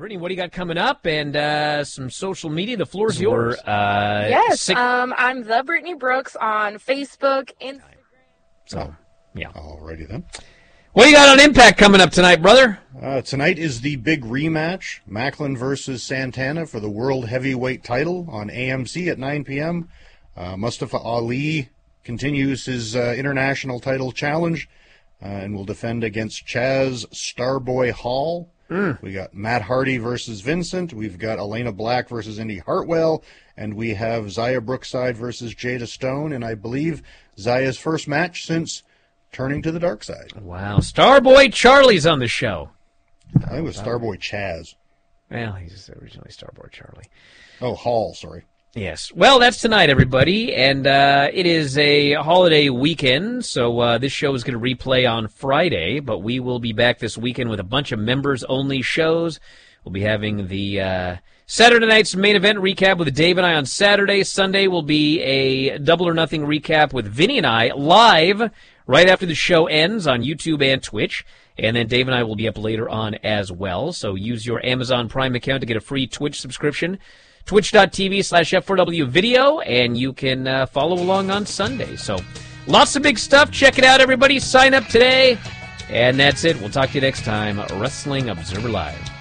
Brittany, what do you got coming up? And some social media. The floor is yours. Yes, I'm the Brittany Brooks on Facebook, Instagram. So, yeah. Alrighty then. What do you got on Impact coming up tonight, brother? Tonight is the big rematch, Macklin versus Santana for the World Heavyweight title on AMC at 9 p.m. Mustafa Ali continues his international title challenge and will defend against Chaz Starboy Hall. We got Matt Hardy versus Vincent. We've got Elena Black versus Indy Hartwell. And we have Zaya Brookside versus Jada Stone. And I believe Zaya's first match since turning to the dark side. Wow. Starboy Charlie's on the show. I think it was Starboy Chaz. Well, he's originally Starboy Charlie. Oh, Hall, sorry. Yes. Well, that's tonight, everybody, and it is a holiday weekend, so this show is going to replay on Friday, but we will be back this weekend with a bunch of members-only shows. We'll be having the Saturday night's main event recap with Dave and I on Saturday. Sunday will be a Double or Nothing recap with Vinny and I live right after the show ends on YouTube and Twitch. And then Dave and I will be up later on as well, so use your Amazon Prime account to get a free Twitch subscription. Twitch.tv/F4W video, and you can follow along on Sunday. So lots of big stuff. Check it out, everybody. Sign up today. And that's it. We'll talk to you next time. Wrestling Observer Live.